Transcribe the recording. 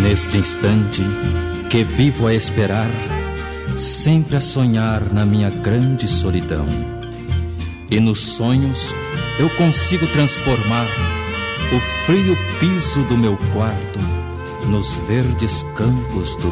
Neste instante que vivo a esperar, sempre a sonhar na minha grande solidão. E nos sonhos eu consigo transformar o frio piso do meu quarto nos verdes campos do